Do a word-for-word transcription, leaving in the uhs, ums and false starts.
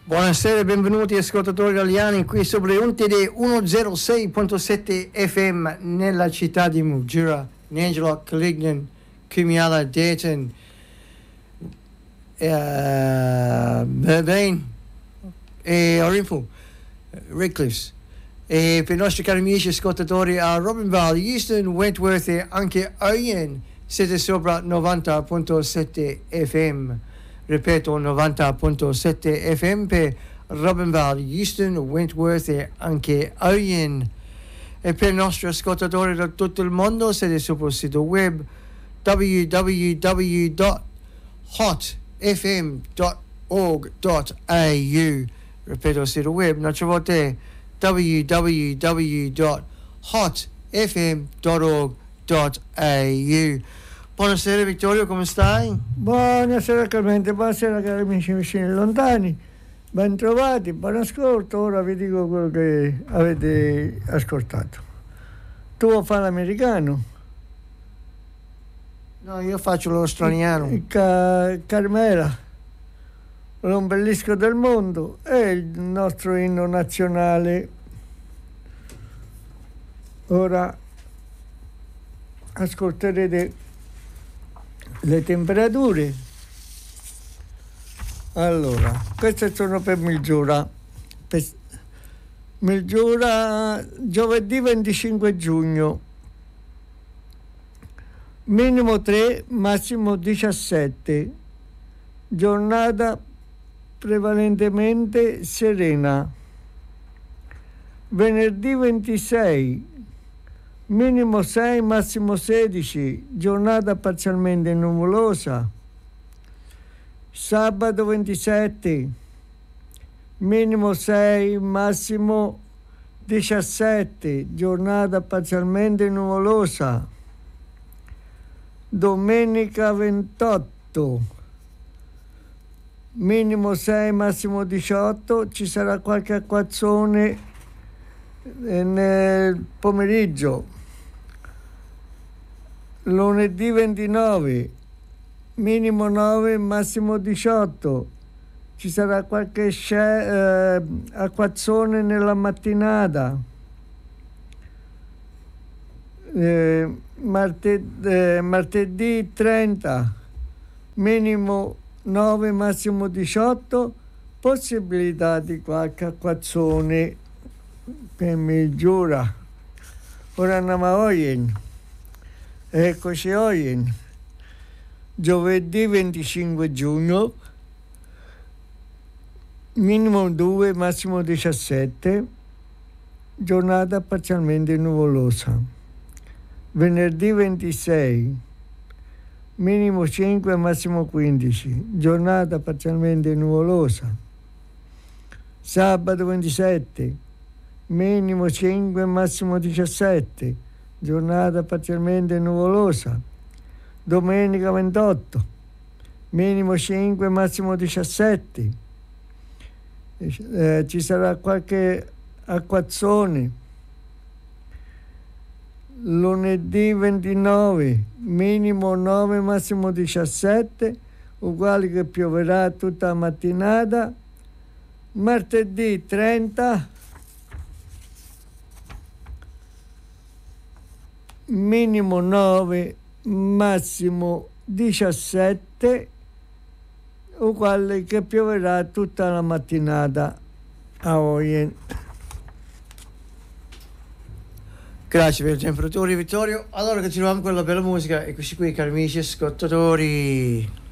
Buonasera e benvenuti ascoltatori italiani qui sopra le onde di centosei virgola sette F M nella città di Mildura, Angelo, Calignan, Kumiala, Dayton, uh, Burbank e Orinfo, Redcliffe. E per i nostri cari amici ascoltatori a Robinville, Houston, Wentworth e anche Oyen siete sopra novanta virgola sette F M. Ripeto, novanta virgola sette F M per Robinville, Houston, Wentworth e anche Oyen. E per i nostri ascoltatori da tutto il mondo siete sopra il sito web w w w dot hot f m dot org dot a u. Ripeto, il sito web, un'altra volta w w w dot hot f m dot org dot a u. Buonasera Vittorio, come stai? Buonasera Clemente, buonasera cari amici vicini e lontani, ben trovati, buon ascolto. Ora vi dico quello che avete ascoltato. Tu fai l'americano? No, io faccio lo straniano. Ca- Carmela, l'ombelico del mondo è il nostro inno nazionale. Ora ascolterete le temperature. Allora, queste sono per Mildura. Per Mildura giovedì venticinque giugno, minimo tre, massimo diciassette, giornata prevalentemente serena. Venerdì ventisei, minimo sei, massimo sedici, giornata parzialmente nuvolosa. Sabato ventisette, minimo sei, massimo diciassette, giornata parzialmente nuvolosa. Domenica ventotto, minimo sei, massimo diciotto, ci sarà qualche acquazzone nel pomeriggio. Lunedì ventinove, minimo nove, massimo diciotto, ci sarà qualche sce- eh, acquazzone nella mattinata. Eh, martedì, eh, martedì trenta, minimo nove, massimo diciotto, possibilità di qualche acquazzone per Mildura. Ora andiamo a Oyen. Eccoci Oyen. Giovedì venticinque giugno, minimo due, massimo diciassette, giornata parzialmente nuvolosa. Venerdì ventisei, minimo cinque, massimo quindici, giornata parzialmente nuvolosa. Sabato ventisette, minimo cinque, massimo diciassette, giornata parzialmente nuvolosa. Domenica ventotto, minimo cinque, massimo diciassette, eh, ci sarà qualche acquazzone. Lunedì ventinove, minimo nove, massimo diciassette, uguale che pioverà tutta la mattinata. Martedì trenta, minimo nove, massimo diciassette, uguale che pioverà tutta la mattinata a Oyen. Grazie per le temperature Vittorio. Allora continuiamo con la bella musica e questi qui cari amici ascoltatori.